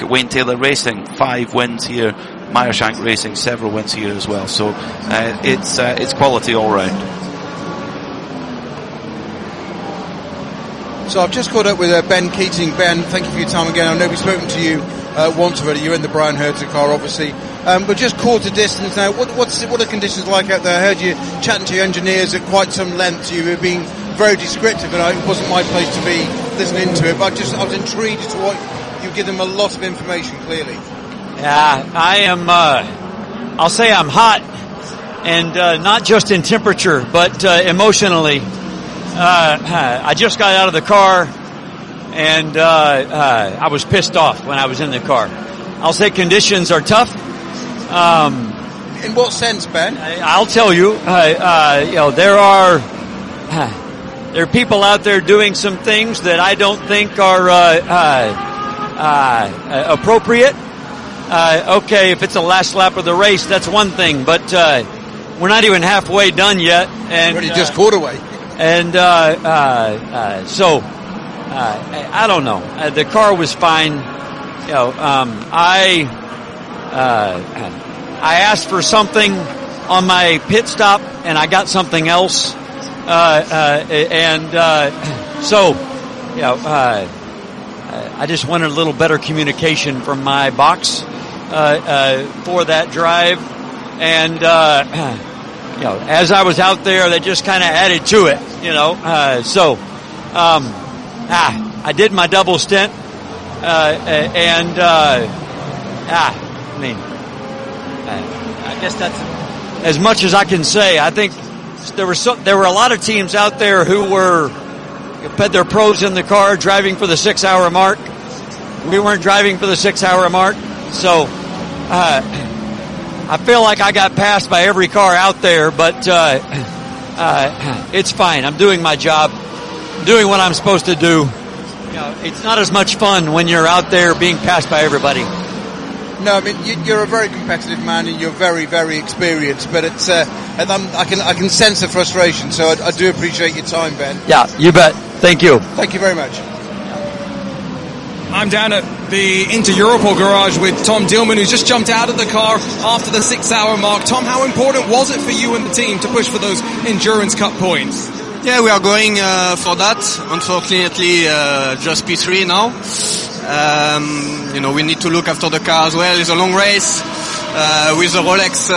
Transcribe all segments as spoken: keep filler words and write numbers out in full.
look at Wayne Taylor Racing, five wins here. Meyershank Racing, several wins here as well. So uh, it's uh, it's quality all round. So I've just caught up with uh, Ben Keating. Ben, thank you for your time again. I know we've spoken to you uh, once already. You're in the Brian Hertz car, obviously. Um, but just quarter distance now, what, what's, what are conditions like out there? I heard you chatting to your engineers at quite some length. You were being very descriptive, and I, it wasn't my place to be listening to it. But I, just, I was intrigued as to what you give them a lot of information, clearly. Yeah, I am, uh, I'll say I'm hot, and uh, not just in temperature, but uh, emotionally. Uh, I just got out of the car, and uh, uh, I was pissed off when I was in the car. I'll say conditions are tough. Um, in what sense, Ben? I, I'll tell you. Uh, uh, you know, there are uh, there are people out there doing some things that I don't think are uh, uh, uh, appropriate. Uh, okay, if it's the last lap of the race, that's one thing, but uh, we're not even halfway done yet, and already just quarter way. And uh, uh, uh, so uh, I don't know. Uh, the car was fine. You know, um, I uh, I asked for something on my pit stop, and I got something else. Uh, uh, and uh, so, you know, uh, I just wanted a little better communication from my box uh, uh, for that drive. And uh, you know, as I was out there, they just kind of added to it. You know, uh, so um, ah, I did my double stint. Uh, and, uh, ah, I mean, I guess that's as much as I can say. I think there were so, there were a lot of teams out there who were, had their pros in the car driving for the six hour mark. We weren't driving for the six hour mark. So, uh, I feel like I got passed by every car out there, but, uh, uh, it's fine. I'm doing my job, doing what I'm supposed to do. You know, it's not as much fun when you're out there being passed by everybody. No, I mean you, you're a very competitive man and you're very, very experienced. But it's, uh, and I'm, I can, I can sense the frustration. So I, I do appreciate your time, Ben. Yeah, you bet. Thank you. Thank you very much. I'm down at the Inter Europol garage with Tom Dillman, who's just jumped out of the car after the six-hour mark. Tom, how important was it for you and the team to push for those Endurance Cup points? Yeah, we are going uh, for that. Unfortunately, uh, just P three now. Um, you know, we need to look after the car as well. It's a long race uh, with the Rolex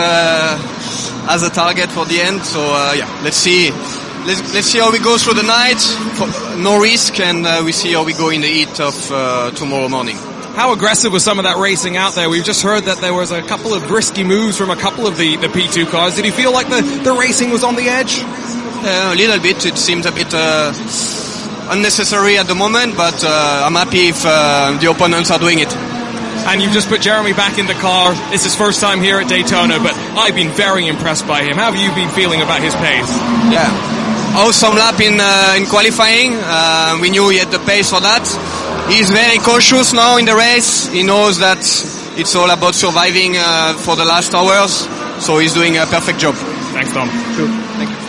uh, as a target for the end. So uh, yeah, let's see. Let's, let's see how we go through the night. For, no risk, and uh, we see how we go in the heat of uh, tomorrow morning. How aggressive was some of that racing out there? We've just heard that there was a couple of risky moves from a couple of the, the P two cars. Did you feel like the, the racing was on the edge? Uh, a little bit. It seems a bit uh, unnecessary at the moment, but uh, I'm happy if uh, the opponents are doing it. And you've just put Jeremy back in the car. It's his first time here at Daytona, but I've been very impressed by him. How have you been feeling about his pace? Yeah, awesome lap in uh, in qualifying. Uh, we knew he had the pace for that. He's very cautious now in the race. He knows that it's all about surviving uh, for the last hours, so he's doing a perfect job. Thanks, Tom. Sure. Thank you.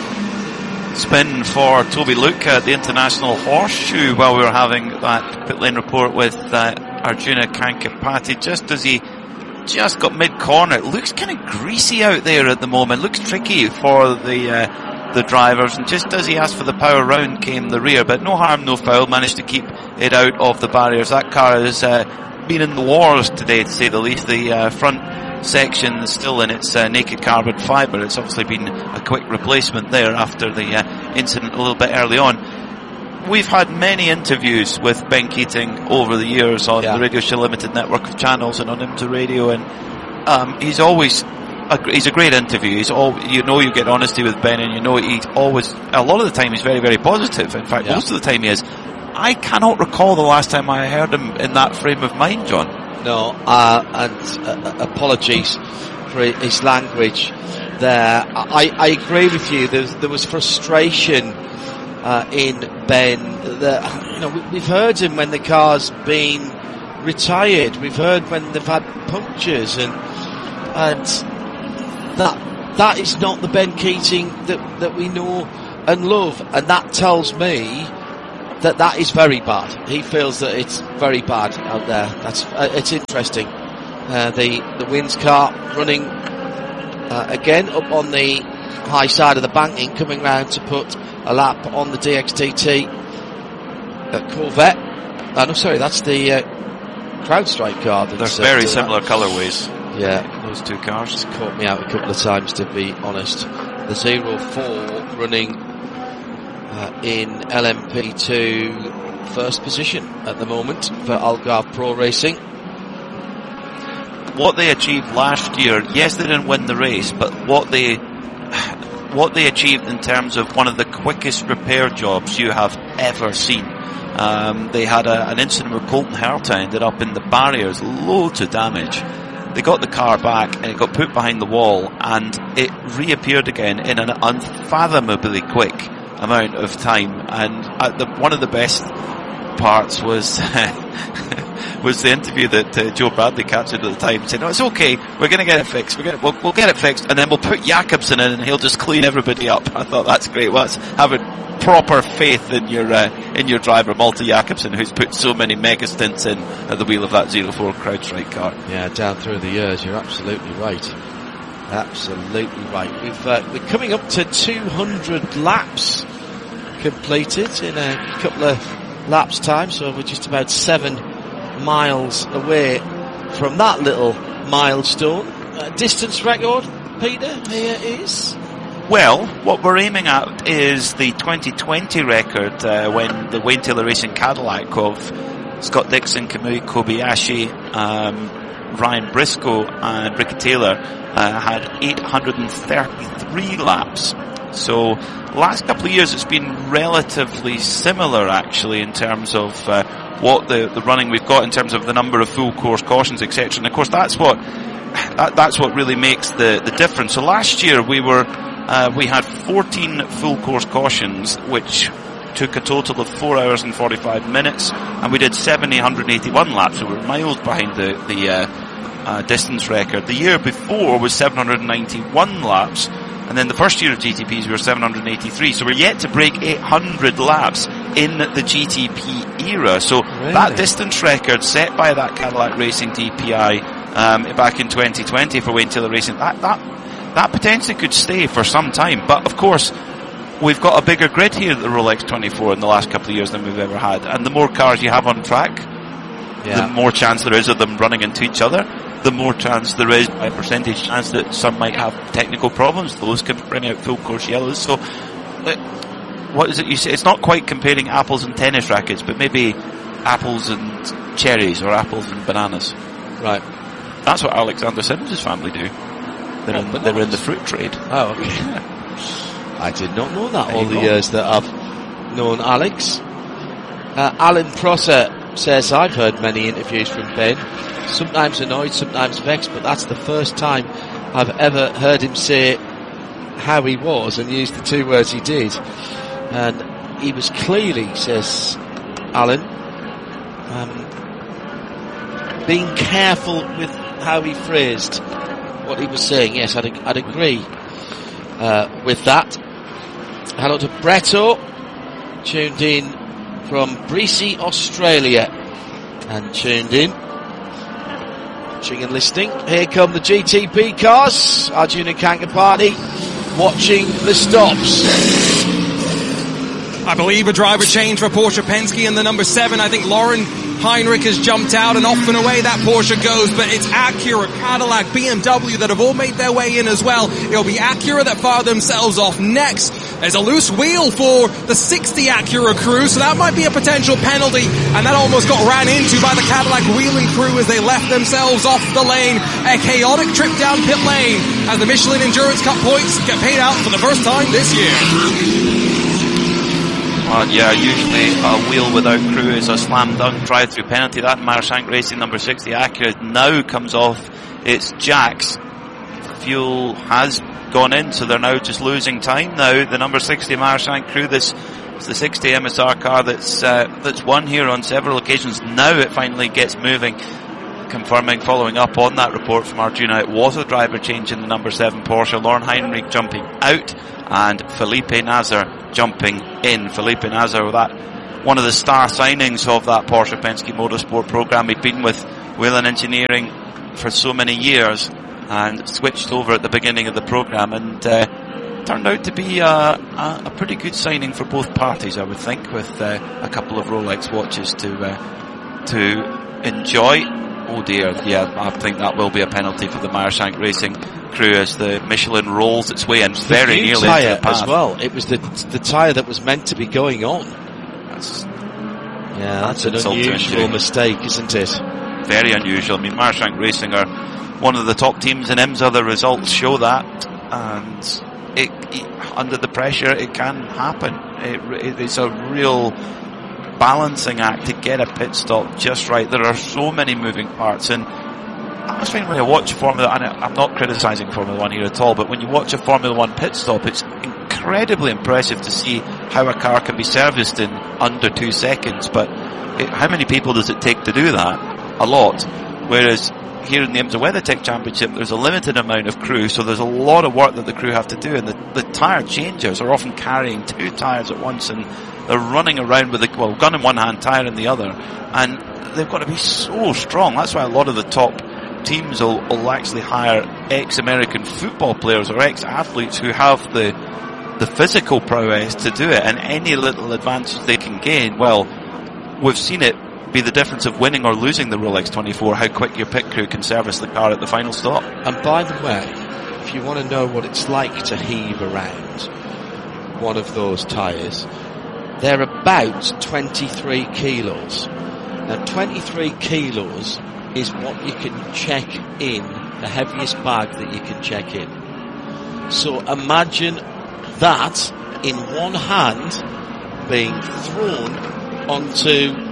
Spin for Toby Luke at the International Horseshoe while we were having that pit lane report with uh, Arjuna Kankapati. Just as he just got mid-corner, it looks kind of greasy out there at the moment. Looks tricky for the uh, the drivers, and just as he asked for the power round came the rear, but no harm, no foul, managed to keep it out of the barriers. That car has uh, been in the wars today, to say the least. The uh, front section is still in its uh, naked carbon fibre. It's obviously been a quick replacement there after the uh, incident a little bit early on. We've had many interviews with Ben Keating over the years on yeah. the Radio Show Limited network of channels and on IMSA Radio, and um, he's always a, he's a great interview. He's all, you know, you get honesty with Ben, and you know he's always, a lot of the time he's very, very positive. In fact, yeah. most of the time he is. I cannot recall the last time I heard him in that frame of mind, John. No, uh, and uh, apologies for his language there. I, I agree with you. There, there was frustration uh, in Ben. That, you know, we, we've heard him when the car's been retired. We've heard when they've had punctures, and and that that is not the Ben Keating that that we know and love. And that tells me that that is very bad. He feels that it's very bad out there. That's uh, it's interesting. Uh, the the Wins car running uh, again up on the high side of the banking, coming round to put a lap on the D X T T uh, Corvette. Oh, no, sorry, that's the uh, CrowdStrike car. They're very uh, similar colourways. Yeah, those two cars. It's caught me out a couple of times, to be honest. The zero four running uh, in L M P two first position at the moment for Algarve Pro Racing. What they achieved last year, yes, they didn't win the race, but what they what they achieved in terms of one of the quickest repair jobs you have ever seen. Um, they had a, an incident where Colton Herta ended up in the barriers, loads of damage. They got the car back and it got put behind the wall, and it reappeared again in an unfathomably quick amount of time. And at the, one of the best parts was was the interview that uh, Joe Bradley captured at the time, saying, "No, it's okay. We're going to get it fixed. We're gonna, we'll, we'll get it fixed, and then we'll put Jakobsen in, and he'll just clean everybody up." I thought that's great. Well, that's having proper faith in your uh, in your driver, Malte Jakobsen, who's put so many mega stints in at the wheel of that zero four CrowdStrike car. Yeah, down through the years, you're absolutely right. Absolutely right. We've uh, we're coming up to two hundred laps completed in a couple of laps time, so we're just about seven miles away from that little milestone. Uh, distance record, Peter, here is. Well, what we're aiming at is the twenty twenty record uh, when the Wayne Taylor Racing Cadillac of Scott Dixon, Kamui Kobayashi, um, Ryan Briscoe and Ricky Taylor uh, had eight hundred thirty-three laps. So last couple of years it's been relatively similar actually in terms of uh, what the, the running we've got in terms of the number of full course cautions, et cetera. And of course that's what that, that's what really makes the, the difference. So last year we were Uh, we had fourteen full course cautions, which took a total of four hours and forty-five minutes, and we did seven hundred eighty-one laps, so we were miles behind the, the uh, uh, distance record. The year before was seven hundred ninety-one laps, and then the first year of G T Ps we were seven hundred eighty-three, so we're yet to break eight hundred laps in the G T P era. So really? That distance record set by that Cadillac Racing D P I um, back in twenty twenty for Wayne Taylor Racing, that, that That potentially could stay for some time, but of course we've got a bigger grid here at the Rolex twenty-four in the last couple of years than we've ever had, and the more cars you have on track, yeah. the more chance there is of them running into each other, the more chance there is, by percentage chance, that some might have technical problems. Those can bring out full course yellows. So what is it you say? It's not quite comparing apples and tennis rackets, but maybe apples and cherries or apples and bananas. Right. That's what Alexander Sims' family do. They're, in, they're in the fruit trade. Oh, okay. I did not know that all the years that I've known Alex. Uh, Alan Prosser says, I've heard many interviews from Ben, sometimes annoyed, sometimes vexed, but that's the first time I've ever heard him say how he was and use the two words he did. And he was clearly, says Alan, um, being careful with how he phrased what he was saying. Yes, I'd, I'd agree uh, with that. Hello to Bretto, tuned in from Breesey, Australia, and tuned in, watching and listening. Here come the G T P cars. Arjuna Kankapati watching the stops. I believe a driver change for Porsche Penske in the number seven. I think Lauren Heinrich has jumped out, and off and away that Porsche goes, but it's Acura, Cadillac, B M W that have all made their way in as well. It'll be Acura that fire themselves off next. There's a loose wheel for the sixty Acura crew, so that might be a potential penalty, and that almost got ran into by the Cadillac wheeling crew as they left themselves off the lane. A chaotic trip down pit lane as the Michelin Endurance Cup points get paid out for the first time this year. Well, yeah, usually a wheel without crew is a slam dunk drive-through penalty. That Meyershank Racing number sixty Acura now comes off its jacks. Fuel has gone in, so they're now just losing time now. The number sixty Meyershank crew, this is the sixty M S R car that's uh, that's won here on several occasions. Now it finally gets moving. Confirming, following up on that report from Arjuna, it was a driver change in the number seven Porsche. Lauren Heinrich jumping out and Felipe Nasr jumping in. Felipe Nasr with that one of the star signings of that Porsche Penske Motorsport program. He'd been with Whelen Engineering for so many years and switched over at the beginning of the program, and uh, turned out to be a, a, a pretty good signing for both parties, I would think, with uh, a couple of Rolex watches to uh, to enjoy. Oh dear, yeah, I think that will be a penalty for the Meyershank Racing crew as the Michelin rolls its way and very the new nearly tyre into the path as well. It was the the tyre that was meant to be going on. That's, yeah, that's, that's an unusual mistake, isn't it? Very unusual. I mean, Meyershank Racing are one of the top teams in IMSA. The results show that, and it, it, under the pressure, it can happen. It, it, it's a real balancing act to get a pit stop just right. There are so many moving parts, and I was thinking when I watch Formula, and I'm not criticising Formula One here at all, but when you watch a Formula One pit stop, it's incredibly impressive to see how a car can be serviced in under two seconds. But it, how many people does it take to do that? A lot. Whereas here in the IMSA WeatherTech Championship, there's a limited amount of crew, so there's a lot of work that the crew have to do, and the, the tyre changers are often carrying two tyres at once, and they're running around with the, well, gun in one hand, tyre in the other, and they've got to be so strong. That's why a lot of the top teams will, will actually hire ex-American football players or ex-athletes who have the the physical prowess to do it, and any little advantage they can gain, well, we've seen it be the difference of winning or losing the Rolex twenty-four, how quick your pit crew can service the car at the final stop. And by the way, if you want to know what it's like to heave around one of those tyres, they're about twenty-three kilos. Now twenty-three kilos is what you can check in, the heaviest bag that you can check in. So imagine that in one hand being thrown onto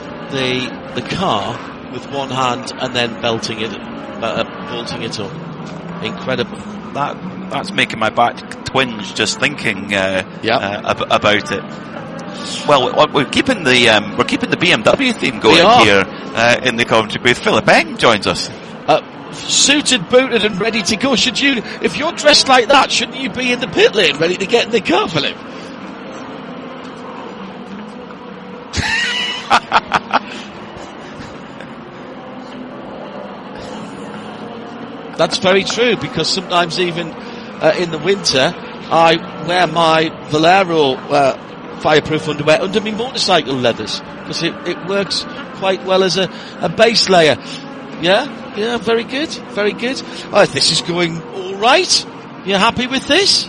the the car with one hand and then belting it, uh, bolting it up. Incredible. That that's making my back twinge just thinking uh, yep. uh, ab- about it. Well, we're keeping the um, we're keeping the B M W theme going here uh, in the commentary booth. Philip Eng joins us. Uh, suited, booted, and ready to go. Should you, if you're dressed like that, shouldn't you be in the pit lane, ready to get in the car, Philip? That's very true, because sometimes even uh, in the winter I wear my Valero uh, fireproof underwear under my motorcycle leathers, because it, it works quite well as a, a base layer. Yeah, yeah, very good, very good. Oh, this is going all right. You happy with this?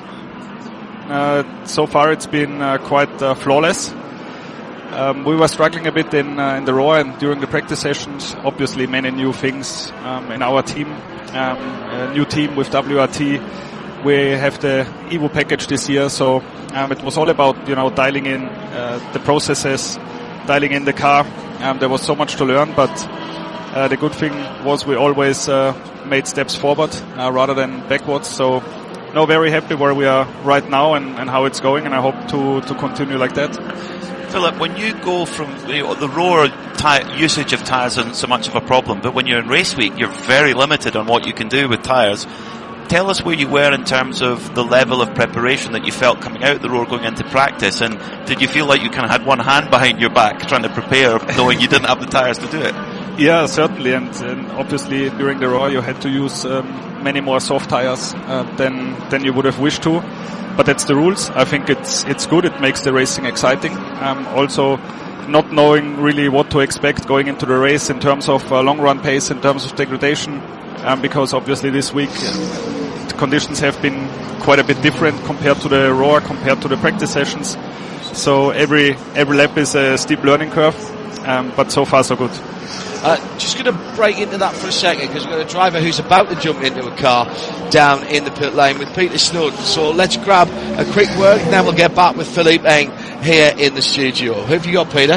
Uh, so far it's been uh, quite uh, flawless. Um, we were struggling a bit in uh, in the Raw and during the practice sessions. Obviously, many new things um, in our team. Um, a new team with W R T. We have the Evo package this year, so um, it was all about you know dialing in uh, the processes, dialing in the car. Um, there was so much to learn, but uh, the good thing was we always uh, made steps forward uh, rather than backwards. So, no, very happy where we are right now and, and how it's going, and I hope to to continue like that. Philip, when you go from you know, the raw tire, usage of tyres isn't so much of a problem, but when you're in race week, you're very limited on what you can do with tyres. Tell us where you were in terms of the level of preparation that you felt coming out the road going into practice, and did you feel like you kind of had one hand behind your back trying to prepare, knowing you didn't have the tyres to do it? Yeah, certainly, and, and obviously during the Raw you had to use um, many more soft tyres uh, than than you would have wished to. But that's the rules. I think it's it's good. It makes the racing exciting. Um, also, not knowing really what to expect going into the race in terms of uh, long run pace, in terms of degradation, um, because obviously this week uh, the conditions have been quite a bit different compared to the Raw, compared to the practice sessions. So every every lap is a steep learning curve. Um, but so far so good. Uh, just going to break into that for a second, because we've got a driver who's about to jump into a car down in the pit lane with Peter Snowden. So let's grab a quick word and then we'll get back with Philippe Eng here in the studio. Who have you got, Peter?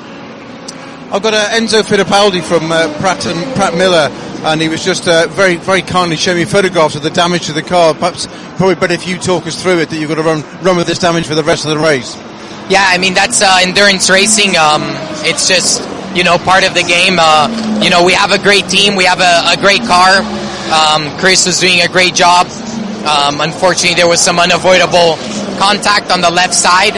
I've got uh, Enzo Fittipaldi from uh, Pratt and Pratt Miller, and he was just uh, very, very kindly showing me photographs of the damage to the car. Perhaps probably better if you talk us through it, that you've got to run run with this damage for the rest of the race. Yeah, I mean, that's uh, endurance racing. Um, it's just, you know, part of the game. Uh, you know, we have a great team. We have a, a great car. Um, Chris was doing a great job. Um, unfortunately, there was some unavoidable contact on the left side.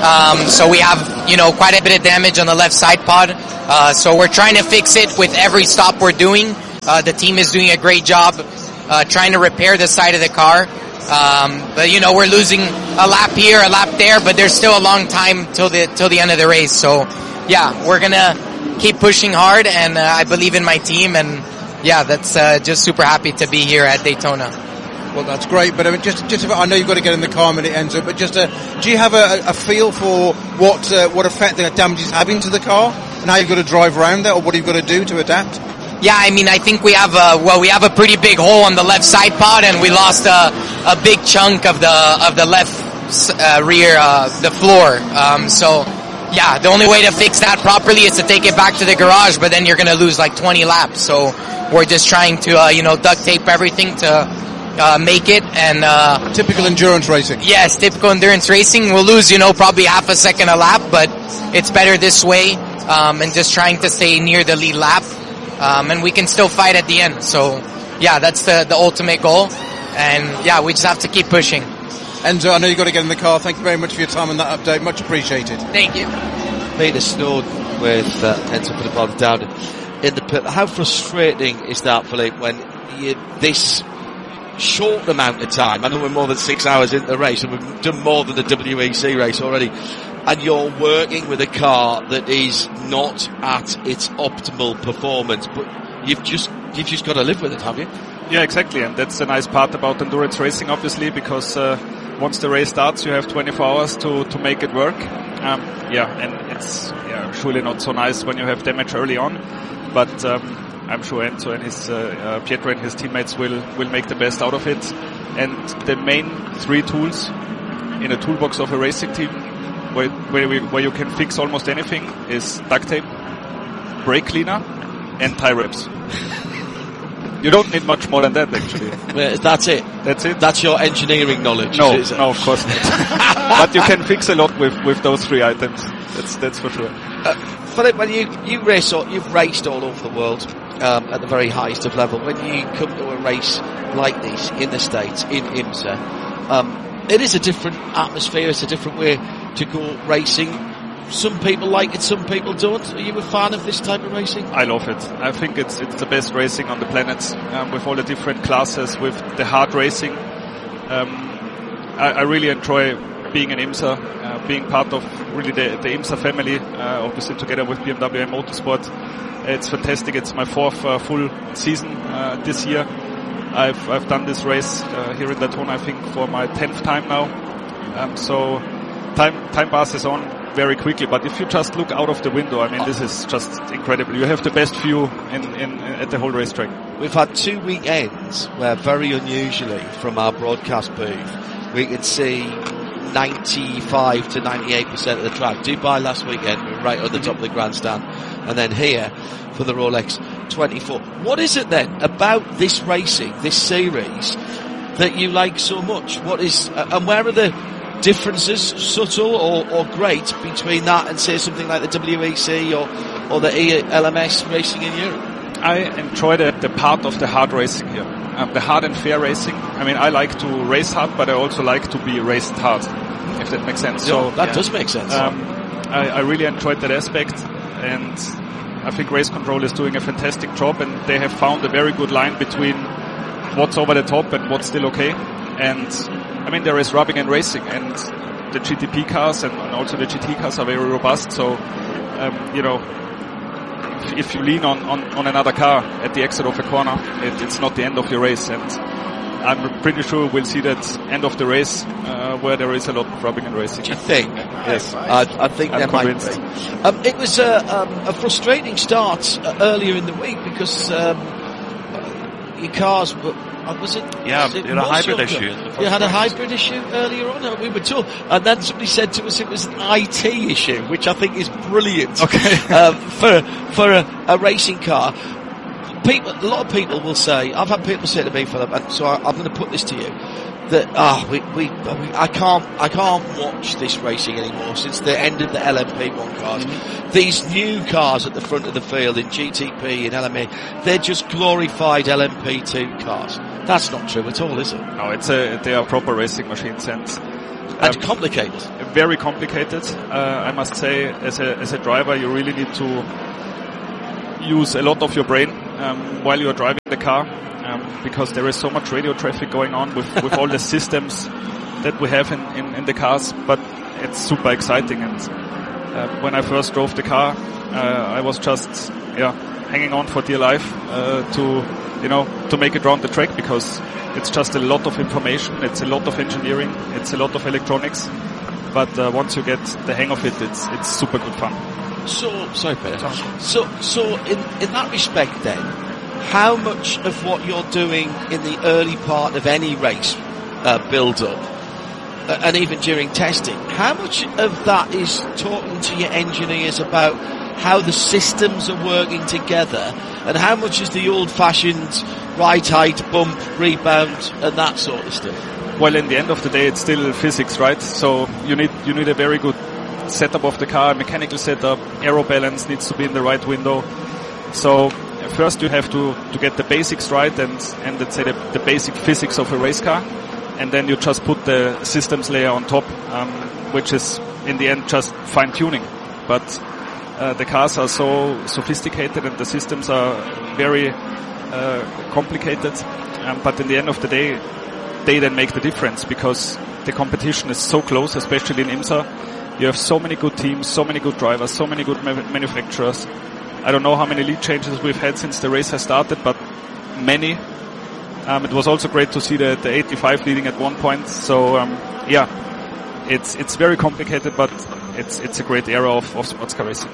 Um, so we have, you know, quite a bit of damage on the left side pod. Uh, so we're trying to fix it with every stop we're doing. Uh, the team is doing a great job uh, trying to repair the side of the car. Um, but you know, we're losing a lap here, a lap there, but there's still a long time till the till the end of the race. So yeah, we're gonna keep pushing hard, and uh, I believe in my team, and yeah, that's uh, just super happy to be here at Daytona. Well, that's great, but I mean, just, just, I know you've got to get in the car when it ends up, but just, uh, do you have a, a feel for what, uh, what effect the damage is having to the car, and how you've got to drive around that, or what you've got to do to adapt? Yeah, I mean, I think we have a, well, we have a pretty big hole on the left side pod, and we lost a, a big chunk of the, of the left, uh, rear, uh, the floor. Um, so, yeah, the only way to fix that properly is to take it back to the garage, but then you're gonna lose like twenty laps. So, we're just trying to, uh, you know, duct tape everything to, Uh, make it, and uh, typical endurance racing. Yes, typical endurance racing. We'll lose, you know, probably half a second a lap, but it's better this way, um, and just trying to stay near the lead lap, um, and we can still fight at the end. So, yeah, that's the the ultimate goal, and yeah, we just have to keep pushing. Enzo, I know you've got to get in the car. Thank you very much for your time on that update. Much appreciated. Thank you. Peter Snowden with uh, Enzo Fittipaldi down in the pit. How frustrating is that, Philippe, when you this short amount of time, I know we're more than six hours into the race and we've done more than the W E C race already, and you're working with a car that is not at its optimal performance, but you've just you've just got to live with it, have you? Yeah, exactly, and that's a nice part about endurance racing, obviously, because uh, once the race starts, you have twenty-four hours to, to make it work. Um, yeah, and it's yeah, surely not so nice when you have damage early on, but um, I'm sure Enzo and his uh, uh, Pietro and his teammates will will make the best out of it. And the main three tools in a toolbox of a racing team, where where, we, where you can fix almost anything, is duct tape, brake cleaner, and tie wraps. You don't need much more than that, actually. That's it. That's it. That's your engineering knowledge. No, no, of course not. But you can fix a lot with with those three items. That's that's for sure. Uh, Philip, when you you race, or you've raced all over the world. Um, at the very highest of level, when you come to a race like this in the States, in IMSA, um, it is a different atmosphere, it's a different way to go racing. Some people like it, some people don't. Are you a fan of this type of racing? I love it. I think it's it's the best racing on the planet, um, with all the different classes, with the hard racing. Um, I, I really enjoy being in IMSA, uh, being part of really the, the IMSA family, uh, obviously together with B M W and Motorsport. It's fantastic. It's my fourth uh, full season uh, this year. I've I've done this race uh, here in Daytona, I think, for my tenth time now. Um, so time time passes on very quickly. But if you just look out of the window, I mean, this is just incredible. You have the best view in, in, in at the whole racetrack. We've had two weekends where, very unusually, from our broadcast booth, we could see ninety-five to ninety-eight percent of the track. Dubai last weekend, we were right at the top of the grandstand, and then here for the Rolex twenty-four. What is it then about this racing, this series, that you like so much? What is, uh, and where are the differences, subtle or, or great, between that and say something like the W E C or, or the E L M S racing in Europe? I enjoy the, the part of the hard racing here. Um, the hard and fair racing. I mean, I like to race hard, but I also like to be raced hard, if that makes sense. Yeah, so that yeah, does make sense. Um, I, I really enjoyed that aspect, and I think Race Control is doing a fantastic job, and they have found a very good line between what's over the top and what's still okay. And I mean, there is rubbing and racing, and the G T P cars and, and also the G T cars are very robust. So, um, you know, if, if you lean on, on, on another car at the exit of a corner, it, it's not the end of your race. And I'm pretty sure we'll see that end of the race uh, where there is a lot of rubbing and racing. Do you think? Yes. I, I think I'm there convinced. might be. Um, it was a, um, a frustrating start uh, earlier in the week because um, your cars were, uh, was it? Yeah, was it you had a hybrid Mosul? issue. in the first You had a race. hybrid issue earlier on, uh, we were told. And then somebody said to us it was an I T issue, which I think is brilliant. Okay. um, for for a, a racing car. People, a lot of people will say, I've had people say to me, Philip, and so I, I'm going to put this to you, that, ah, we, we, we, I can't, I can't watch this racing anymore since the end of the L M P one cars. Mm-hmm. These new cars at the front of the field in G T P and L M A, they're just glorified L M P two cars. That's not true at all, is it? No, it's a, they are proper racing machines, and And Um, complicated. Very complicated. Uh, I must say, as a as a driver, you really need to use a lot of your brain um, while you're driving the car, um, because there is so much radio traffic going on with, with all the systems that we have in, in, in the cars. But it's super exciting. And uh, when I first drove the car, uh, I was just yeah hanging on for dear life uh, to you know to make it around the track, because it's just a lot of information, it's a lot of engineering, it's a lot of electronics. But uh, once you get the hang of it, it's it's super good fun. So, sorry, Peter. So, so in, in that respect then, how much of what you're doing in the early part of any race uh, build-up, uh, and even during testing, how much of that is talking to your engineers about how the systems are working together, and how much is the old-fashioned right height, bump, rebound, and that sort of stuff? Well, in the end of the day, it's still physics, right? So you need you need a very good setup of the car, mechanical setup, aero balance needs to be in the right window. So first you have to, to get the basics right, and, and let's say the, the basic physics of a race car, and then you just put the systems layer on top, um, which is in the end just fine tuning. But uh, the cars are so sophisticated and the systems are very uh, complicated. Um, but in the end of the day, they then make the difference, because the competition is so close, especially in IMSA. You have so many good teams, so many good drivers, so many good ma- manufacturers. I don't know how many lead changes we've had since the race has started, but many. Um, it was also great to see the, the eighty-five leading at one point. So um, yeah, it's it's very complicated, but it's it's a great era of, of sports car racing.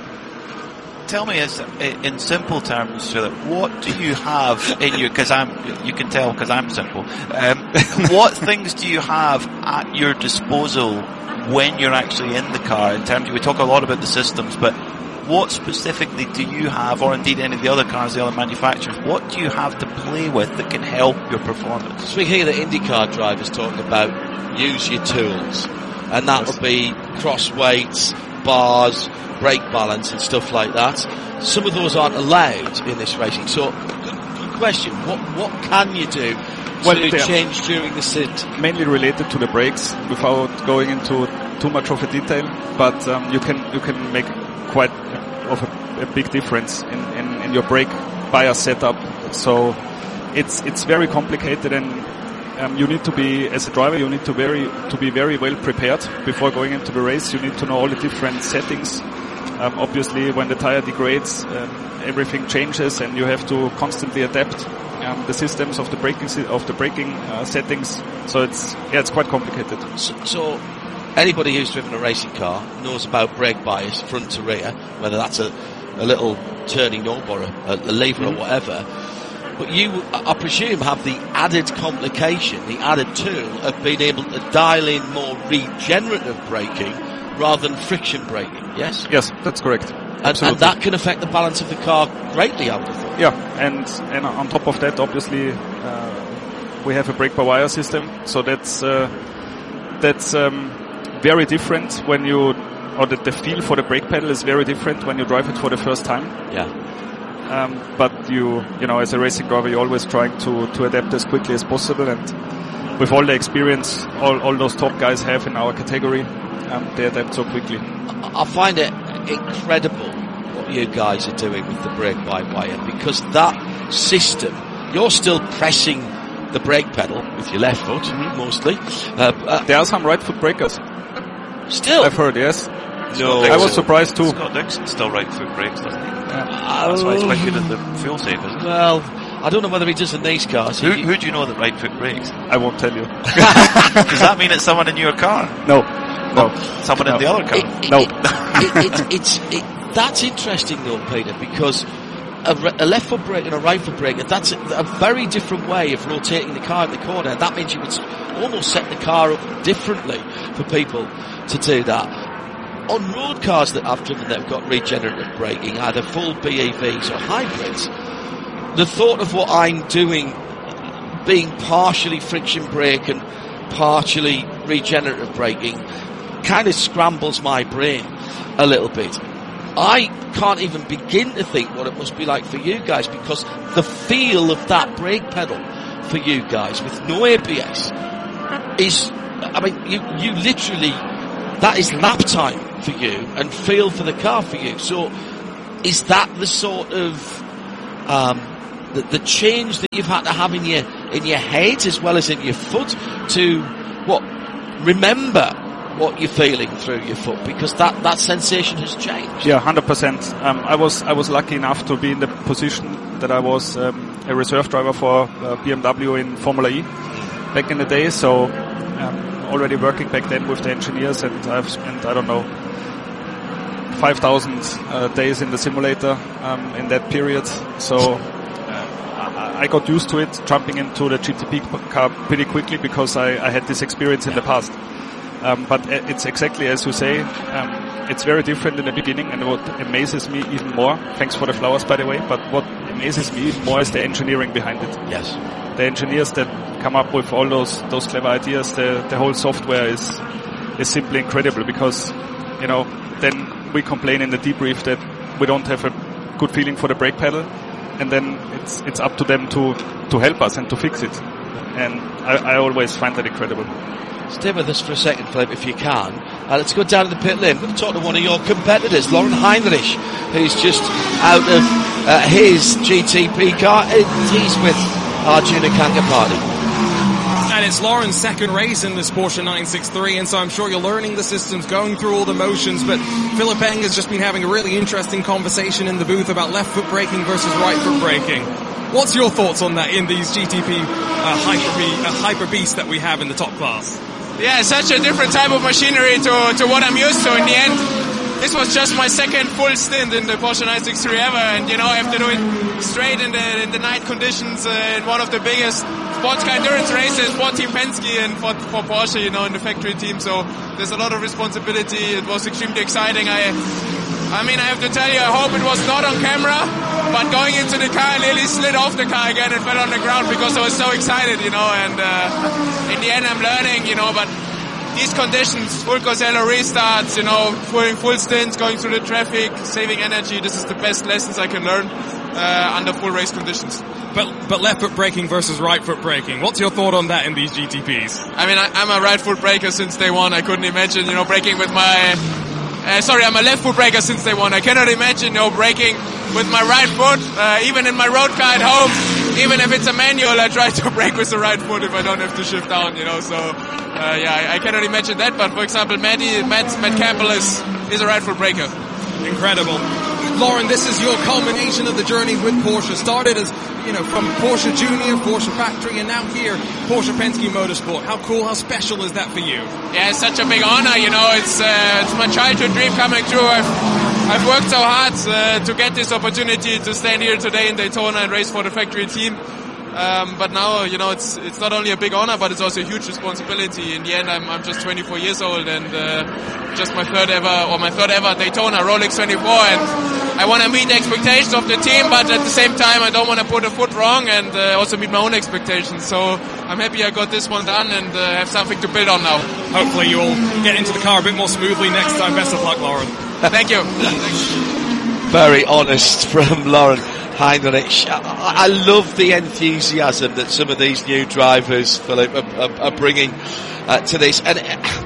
Tell me, as in simple terms, Philip, what do you have in you? Because I'm, you can tell because I'm simple. Um, what things do you have at your disposal when you're actually in the car? In terms, of, we talk a lot about the systems, but what specifically do you have, or indeed any of the other cars, the other manufacturers? What do you have to play with that can help your performance? So we hear the IndyCar drivers talking about use your tools, and that will be cross weights, bars, brake balance and stuff like that. Some of those aren't allowed in this racing. So, good, good question. What what can you do well, to change during the sit? Mainly related to the brakes, without going into too much of a detail. But um, you can you can make quite of a, a big difference in, in, in your brake bias setup. So it's it's very complicated, and um, you need to be, as a driver, you need to very to be very well prepared before going into the race. You need to know all the different settings. Um, obviously, when the tire degrades, um, everything changes, and you have to constantly adapt um, the systems of the braking of the braking uh, settings. So it's yeah, it's quite complicated. So, so anybody who's driven a racing car knows about brake bias, front to rear, whether that's a, a little turning knob or a, a lever mm-hmm. or whatever. But you, I presume, have the added complication, the added tool of being able to dial in more regenerative braking rather than friction braking, yes? Yes, that's correct. And, and that can affect the balance of the car greatly, I would have thought. Yeah, and, and on top of that, obviously, uh, we have a brake-by-wire system, so that's uh, that's um, very different when you, or the, the feel for the brake pedal is very different when you drive it for the first time. Yeah. Um, but you, you know, as a racing driver, you're always trying to, to adapt as quickly as possible, and with all the experience all, all those top guys have in our category, um, they adapt so quickly. I find it incredible what you guys are doing with the brake-by-wire, because that system, you're still pressing the brake pedal with your left foot, mm-hmm. mostly. Uh, uh, there are some right foot brakers. Still? I've heard, yes. No, I was surprised too. Scott Dixon still right foot brakes, doesn't he? Yeah. That's why he's quite good at the fuel save, isn't he? Well, I don't know whether he does in these cars. Who, who do you know that right foot brakes? I won't tell you. Does that mean it's someone in your car? No. No. Someone no. in the other car? It, it, no. It, it, it, it's, it, that's interesting though, Peter, because a, a left foot brake and a right foot brake, that's a, a very different way of rotating the car in the corner. That means you would almost set the car up differently for people to do that. On road cars that I've driven that have got regenerative braking, either full B E Vs or hybrids, the thought of what I'm doing being partially friction brake and partially regenerative braking kind of scrambles my brain a little bit. I can't even begin to think what it must be like for you guys, because the feel of that brake pedal for you guys with no A B S is I mean, you, you literally, that is lap time for you and feel for the car for you. So is that the sort of, um, the, the change that you've had to have in your, in your head as well as in your foot to, what, remember what you're feeling through your foot, because that, that sensation has changed? Yeah, one hundred percent. Um, I was, I was lucky enough to be in the position that I was, um, a reserve driver for uh, B M W in Formula E back in the day, so, um, already working back then with the engineers, and I've spent, I don't know, five thousand uh, days in the simulator um, in that period. So uh, I, I got used to it, jumping into the G T P car pretty quickly because I, I had this experience in the past. Um, but it's exactly as you say, um, it's very different in the beginning, and what amazes me even more, thanks for the flowers by the way, but what amazes me even more is the engineering behind it. Yes. The engineers that come up with all those those clever ideas, the the whole software is is simply incredible, because, you know, then we complain in the debrief that we don't have a good feeling for the brake pedal, and then it's it's up to them to to help us and to fix it. And I, I always find that incredible. Stay with us for a second, Philip, if you can. Uh, let's go down to the pit lane. We're going to talk to one of your competitors, Lauren Heinrich, who's just out of uh, his G T P car, and he's with Arjuna Kankapati. And it's Lauren's second race in this Porsche nine sixty-three, and so I'm sure you're learning the systems, going through all the motions, but Philip Eng has just been having a really interesting conversation in the booth about left foot braking versus right foot braking. What's your thoughts on that in these G T P uh, hyper, be- uh, hyper beasts that we have in the top class? Yeah, such a different type of machinery to, to what I'm used to. In the end, this was just my second full stint in the Porsche nine sixty-three ever, and you know, I have to do it straight in the in the night conditions uh, in one of the biggest sports car endurance races for Team Penske and for, for Porsche, you know, in the factory team. So there's a lot of responsibility. It was extremely exciting. I, I mean, I have to tell you, I hope it was not on camera, but going into the car, I nearly slid off the car again and fell on the ground because I was so excited, you know. And uh, in the end, I'm learning, you know, but these conditions, full Cosello restarts, you know, full, full stints, going through the traffic, saving energy, this is the best lessons I can learn uh, under full race conditions. But but left foot braking versus right foot braking, what's your thought on that in these G T Ps? I mean, I, I'm a right foot braker since day one. I couldn't imagine, you know, braking with my... Uh, sorry, I'm a left foot braker since day one. I cannot imagine, you know, braking with my right foot, uh, even in my road car at home. Even if it's a manual, I try to brake with the right foot if I don't have to shift down, you know, so... Uh, yeah, I, I cannot imagine that, but for example, Matty, Matt, Matt Campbell is, is a right foot braker. Incredible. Lauren, this is your culmination of the journey with Porsche. Started as, you know, from Porsche Junior, Porsche Factory, and now here, Porsche Penske Motorsport. How cool, how special is that for you? Yeah, it's such a big honor, you know, it's, uh, it's my childhood dream coming true. I've, I've worked so hard uh, to get this opportunity to stand here today in Daytona and race for the factory team. Um, but now, you know, it's it's not only a big honor, but it's also a huge responsibility. In the end, I'm I'm just twenty-four years old, and uh, just my third ever, or my third ever Daytona Rolex twenty-four, and I want to meet the expectations of the team, but at the same time, I don't want to put a foot wrong, and uh, also meet my own expectations. So I'm happy I got this one done, and uh, have something to build on now. Hopefully you'll get into the car a bit more smoothly next time. Best of luck, Lauren. Thank you. Very honest from Lauren Heinrich. I, I love the enthusiasm that some of these new drivers, Philip, are, are, are bringing uh, to this, and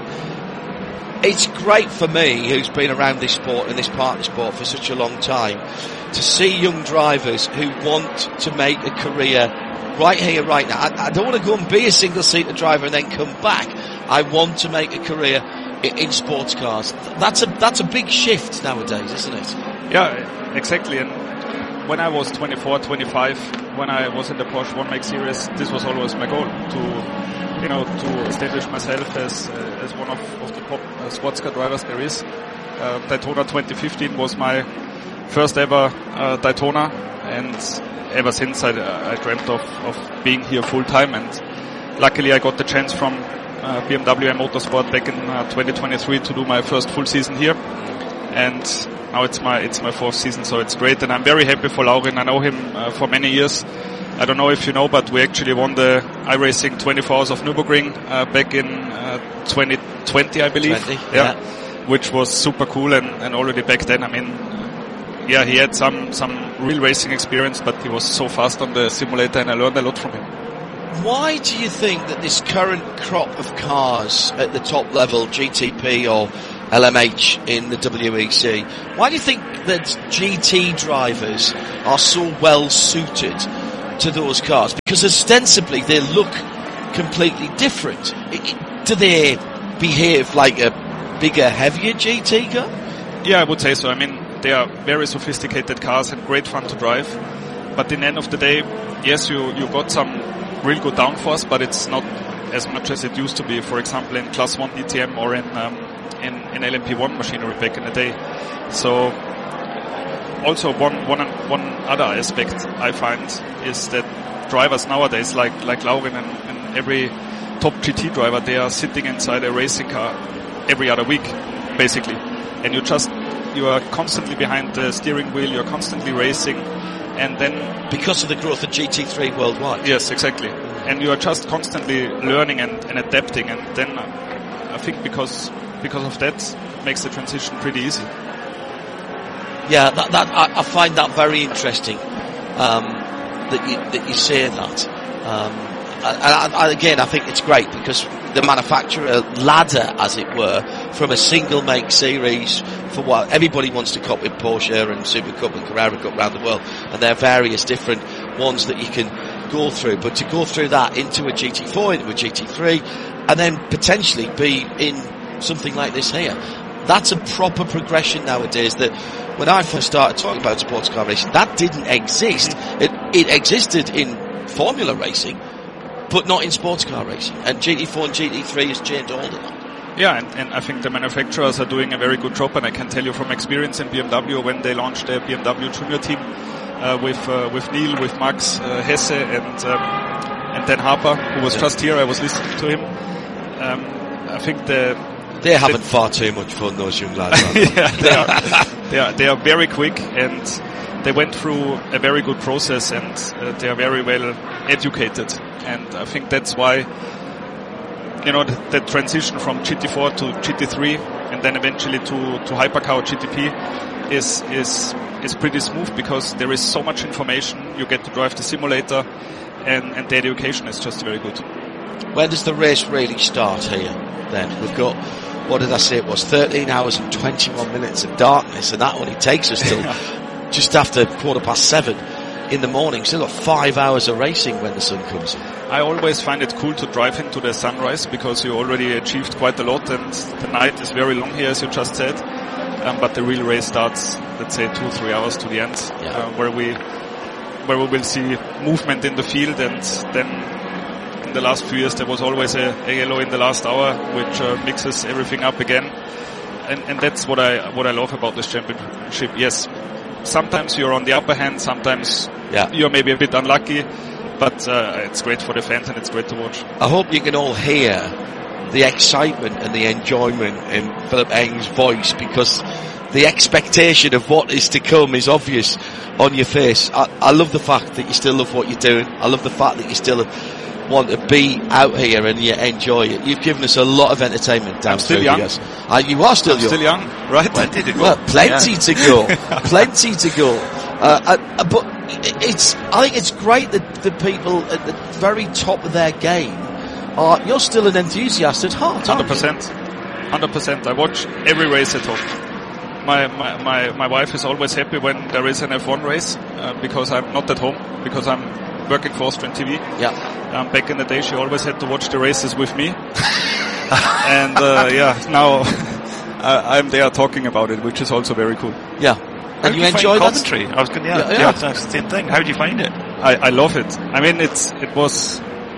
it's great for me, who's been around this sport and this part of the sport for such a long time, to see young drivers who want to make a career right here, right now. I, I don't want to go and be a single-seater driver and then come back. I want to make a career in, in sports cars. That's a that's a big shift nowadays, isn't it? Yeah, exactly. And when I was twenty-four, twenty-five, when I was in the Porsche One Make Series, this was always my goal, to, you know, to establish myself as uh, as one of, of the top uh, sports car drivers there is. Uh, Daytona twenty fifteen was my first ever uh, Daytona, and ever since I, I dreamt of, of being here full time, and luckily I got the chance from uh, B M W and Motorsport back in uh, twenty twenty-three to do my first full season here. And now it's my it's my fourth season, so it's great, and I'm very happy for Laurin. I know him uh, for many years. I don't know if you know, but we actually won the iRacing twenty-four Hours of Nürburgring uh, back in uh, twenty twenty, I believe. twenty, yeah. yeah, which was super cool, and, and already back then, I mean, yeah, he had some some real racing experience, but he was so fast on the simulator, and I learned a lot from him. why do you think that this current crop of cars at the top level, G T P or L M H in the W E C, why do you think that G T drivers are so well suited to those cars? Because ostensibly they look completely different. It, it, do they behave like a bigger, heavier G T car? Yeah, I would say so. I mean, they are very sophisticated cars and great fun to drive. But in the end of the day, yes, you, you got some real good downforce, but it's not as much as it used to be, for example, in Class one D T M or in, um, in, in L M P one machinery back in the day. So, also one, one, one other aspect I find is that drivers nowadays, like, like Laurin and, and every top G T driver, they are sitting inside a racing car every other week, basically. And you just, you are constantly behind the steering wheel, you're constantly racing, and then... Because of the growth of G T three worldwide. Yes, exactly. And you are just constantly learning and, and adapting, and then I think because because of that, makes the transition pretty easy. Yeah, that, that I, I find that very interesting, um, that you, that you say that. Um, and, and again, I think it's great because the manufacturer ladder, as it were, from a single make series for what everybody wants to cop with Porsche and Super Cup and Carrera Cup around the world, and there are various different ones that you can go through. But to go through that into a G T four, into a G T three, and then potentially be in something like this here, that's a proper progression nowadays. That when I first started talking about sports car racing, that didn't exist. It, it existed in Formula racing, but not in sports car racing. And G T four and G T three has changed all of that. Yeah, and, and I think the manufacturers are doing a very good job, and I can tell you from experience in B M W when they launched their B M W Junior team uh, with uh, with Neil, with Max uh, Hesse, and um, and Dan Harper, who was yeah. just here. I was listening to him. Um, I think the they're having the, far too much fun, those young lads. Aren't they? Yeah, they are, they are they are very quick, and they went through a very good process, and uh, they are very well educated, and I think that's why. You know, the, the transition from G T four to G T three and then eventually to, to Hypercar G T P is, is, is pretty smooth because there is so much information. You get to drive the simulator and, and the education is just very good. When does the race really start here then? We've got, what did I say it was, thirteen hours and twenty-one minutes of darkness, and that only takes us till just after quarter past seven in the morning. Still got five hours of racing when the sun comes in. I always find it cool to drive into the sunrise because you already achieved quite a lot, and the night is very long here, as you just said. Um, but the real race starts, let's say, two, three hours to the end, yeah. uh, where we where we will see movement in the field. And then in the last few years, there was always a, a yellow in the last hour, which uh, mixes everything up again. And, and that's what I what I love about this championship. Yes, sometimes you're on the upper hand, sometimes yeah. you're maybe a bit unlucky. But uh, it's great for the fans and it's great to watch. I hope you can all hear the excitement and the enjoyment in Philipp Eng's voice, because the expectation of what is to come is obvious on your face. I, I love the fact that you still love what you're doing. I love the fact that you still want to be out here and you enjoy it. You've given us a lot of entertainment down still through young. Years. Uh, you are still I'm young. still young, right? Plenty to go. Well, plenty yeah. to go. Plenty to go. Uh, uh, but it's, I think it's great that the people at the very top of their game are, you're still an enthusiast at heart, one hundred percent. one hundred percent. I watch every race at home. My, my, my, my wife is always happy when there is an F one race, uh, because I'm not at home, because I'm working for Austrian T V. Yeah. Um, back in the day, she always had to watch the races with me. and, uh, yeah, now I, I'm there talking about it, which is also very cool. Yeah. How and do you, you enjoy find commentary? I was going to yeah, yeah, yeah. yeah. that's the same thing. How do you find it? I, I love it. I mean, it's it was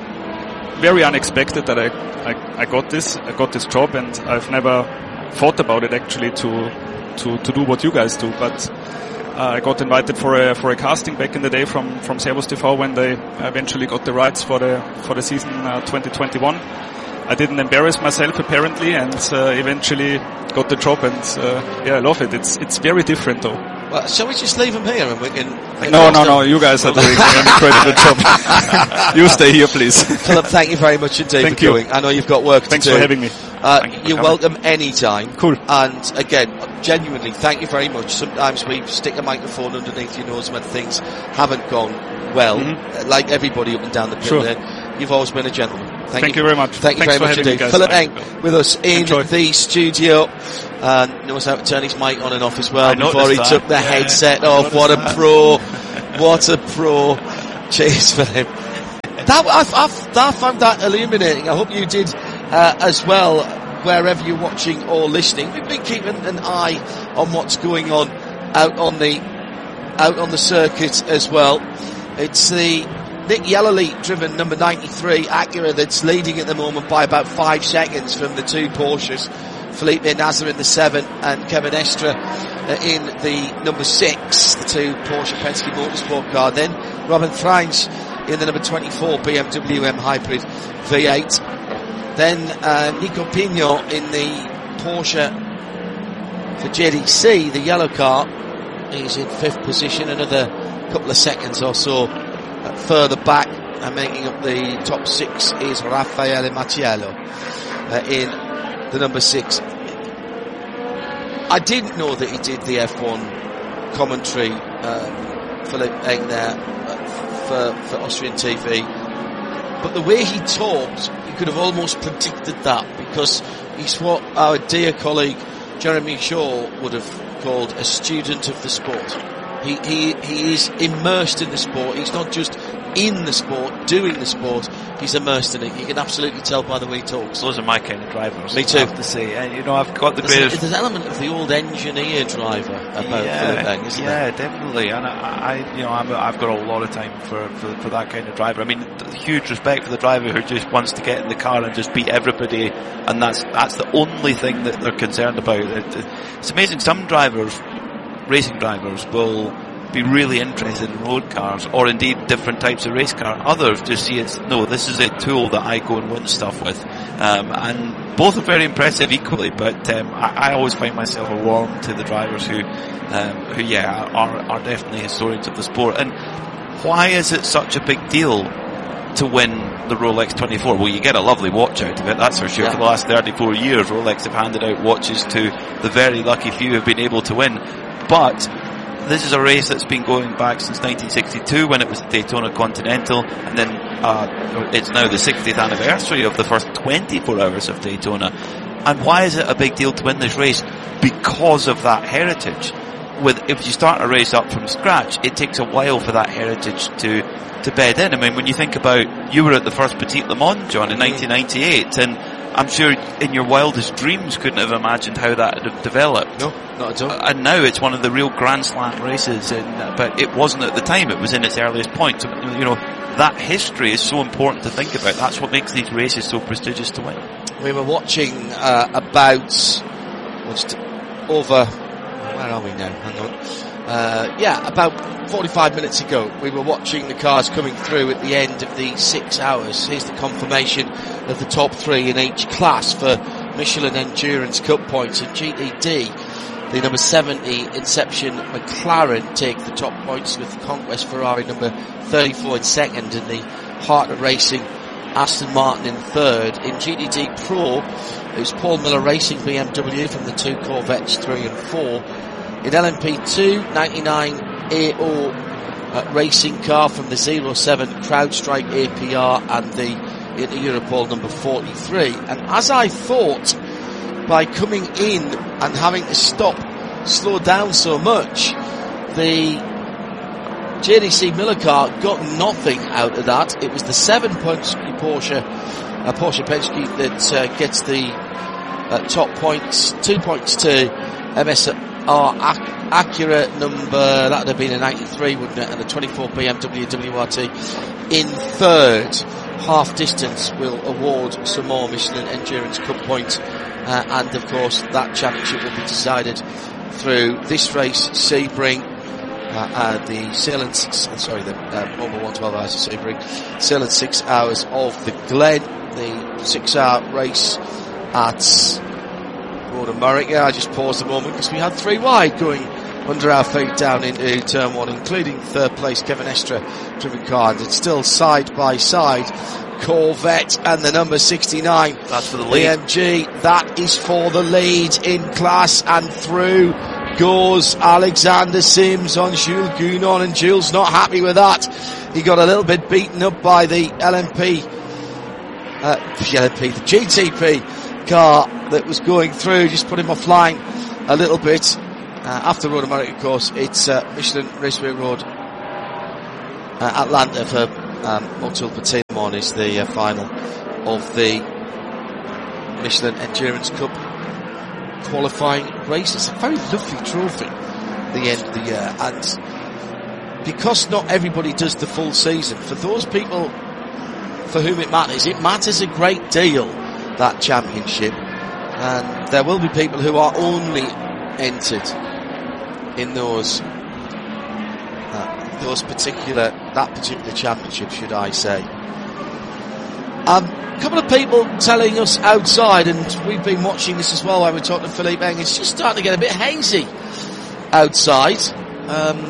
very unexpected that I, I I got this I got this job, and I've never thought about it actually to to to do what you guys do. But uh, I got invited for a for a casting back in the day from from Servus T V when they eventually got the rights for the for the season uh, twenty twenty-one. I didn't embarrass myself apparently, and uh, eventually got the job, and uh, yeah, I love it. It's it's very different though. Well, shall we just leave him here and we can... No, no, no, you guys are doing an incredible job. You stay here, please. Philipp, thank you very much indeed thank for coming. I know you've got work Thanks to do. for having me. Uh, you for you're coming. welcome anytime. Cool. And again, genuinely, thank you very much. Sometimes we stick a microphone underneath your nose when things haven't gone well, mm-hmm. like everybody up and down the pit sure. there. you've always been a gentleman. Thank, Thank you. you very much. Thank you Thanks very much indeed. Philip Eng with us in Enjoy. the studio. Uh, knows how to turn his mic on and off as well I before he that. took the yeah, headset off. What a pro. What a pro. Cheers for him. That, I've, I've, I found that illuminating. I hope you did uh, as well, wherever you're watching or listening. We've been keeping an eye on what's going on out on the out on the circuit as well. It's the Nick Yellowleet driven number ninety-three Acura that's leading at the moment by about five seconds from the two Porsches. Felipe Nasr in the seven and Kevin Estre uh, in the number six, the two Porsche Penske Motorsport car. Then Robin Freins in the number twenty-four B M W M Hybrid V eight. Then uh, Nico Pino in the Porsche for J D C, the yellow car. He's in fifth position, another couple of seconds or so uh, further back, and making up the top six is Raffaele Macciello uh, in the number six. I didn't know that he did the F one commentary, um, Philip Eng there uh, for, for Austrian T V, but the way he talked, you could have almost predicted that, because he's what our dear colleague Jeremy Shaw would have called a student of the sport. He, he, he is immersed in the sport. He's not just in the sport, doing the sport. He's immersed in it. You can absolutely tell by the way he talks. Those are my kind of drivers. Me too. I have to say, and you know, I've got the there's, greatest. There's an element of the old engineer driver about yeah, Philip Eng, isn't yeah, there? definitely. And I, I you know, I'm, I've got a lot of time for, for for that kind of driver. I mean, huge respect for the driver who just wants to get in the car and just beat everybody, and that's that's the only thing that they're concerned about. It, it's amazing. Some drivers, racing drivers, will be really interested in road cars, or indeed different types of race car. Others just see it's, no, this is a tool that I go and win stuff with. Um, and both are very impressive equally, but um, I, I always find myself warm to the drivers who, um, who yeah, are, are definitely historians of the sport. And why is it such a big deal to win the Rolex twenty-four? Well, you get a lovely watch out of it, that's for sure. Yeah. For the last thirty-four years, Rolex have handed out watches to the very lucky few who have been able to win. But this is a race that's been going back since nineteen sixty-two, when it was the Daytona Continental, and then uh, it's now the sixtieth anniversary of the first twenty-four hours of Daytona. And why is it a big deal to win this race? Because of that heritage. With if you start a race up from scratch, it takes a while for that heritage to to bed in. I mean, when you think about, you were at the first Petit Le Mans, John, in nineteen ninety-eight, and I'm sure in your wildest dreams couldn't have imagined how that would have developed. No, not at all. And now it's one of the real Grand Slam races, and, but it wasn't at the time. It was in its earliest point. So, you know, that history is so important to think about. That's what makes these races so prestigious to win. We were watching uh, about just over, where are we now? Hang on. Uh, yeah, about forty-five minutes ago, we were watching the cars coming through at the end of the six hours. Here's the confirmation of the top three in each class for Michelin Endurance Cup points. In G T D, the number seventy Inception McLaren take the top points, with the Conquest Ferrari number thirty-four in second, and the Heart of Racing Aston Martin in third. In G T D Pro, it was Paul Miller Racing B M W from the two Corvettes three and four. In L M P two, ninety-nine A O uh, racing car from the zero seven CrowdStrike A P R and the Inter Europol number forty-three. And as I thought, by coming in and having to stop, slow down so much, the J D C Miller car got nothing out of that. It was the seven Penske Porsche, uh, Porsche Penske that uh, gets the uh, top points, two points to M S R Acura number, that would have been a ninety-three, wouldn't it? And the twenty-four B M W W R T in third. Half distance will award some more Michelin Endurance Cup points, uh, and of course that championship will be decided through this race, Sebring, uh, uh, the Salem six, uh, sorry, the um, over one twelve hours of Sebring, Salem six hours of the Glen, the six hour race at Road America. I just paused a moment because we had three wide going under our feet down into turn one, including third place Kevin Estre driven car, and it's still side by side Corvette and the number sixty-nine. That's for the lead. B M G, that is for the lead in class, and through goes Alexander Sims on Jules Gounon, and Jules not happy with that. He got a little bit beaten up by the L M P uh, G L P, the G T P car that was going through, just put him offline a little bit. Uh, after Road America, of course, it's uh, Michelin Raceway Road uh, Atlanta for um, Motul Patimon is the uh, final of the Michelin Endurance Cup qualifying races. A very lovely trophy at the end of the year, and because not everybody does the full season, for those people for whom it matters, it matters a great deal, that championship, and there will be people who are only entered in those uh, those particular that particular championship, should I say. Um, a couple of people telling us outside, and we've been watching this as well while we're talking to Philippe Eng, it's just starting to get a bit hazy outside. Um,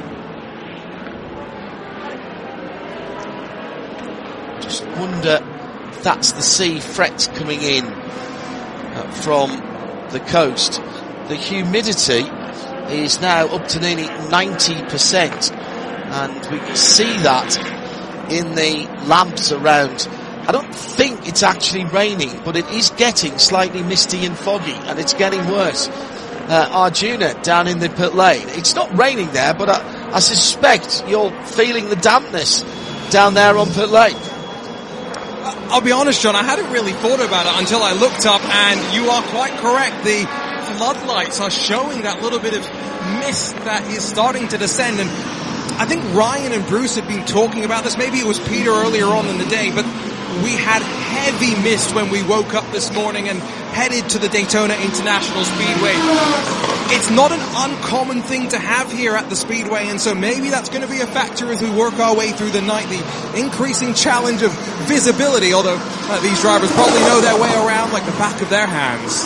just wonder if that's the sea fret coming in uh, from the coast. The humidity is now up to nearly ninety percent, and we can see that in the lamps around. I don't think it's actually raining, but it is getting slightly misty and foggy, and it's getting worse. Uh, Arjuna down in the pit lane, it's not raining there, but I, I suspect you're feeling the dampness down there on pit lane. I'll be honest, John, I hadn't really thought about it until I looked up, and you are quite correct. The floodlights are showing that little bit of mist that is starting to descend, and I think Ryan and Bruce had been talking about this. Maybe it was Peter earlier on in the day, but we had heavy mist when we woke up this morning and headed to the Daytona International Speedway. It's not an uncommon thing to have here at the Speedway, and so maybe that's going to be a factor as we work our way through the night, the increasing challenge of visibility, although uh, these drivers probably know their way around like the back of their hands.